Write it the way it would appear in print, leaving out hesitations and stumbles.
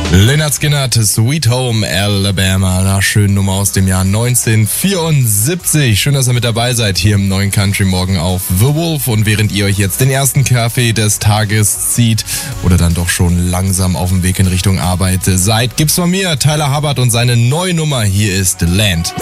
Lynyrd Skynyrd, Sweet Home Alabama, eine schöne Nummer aus dem Jahr 1974. Schön, dass ihr mit dabei seid hier im neuen Country Morgen auf The Wolf. Und während ihr euch jetzt den ersten Kaffee des Tages zieht oder dann doch schon langsam auf dem Weg in Richtung Arbeit seid, gibt's von mir Tyler Hubbard und seine neue Nummer. Hier ist Land.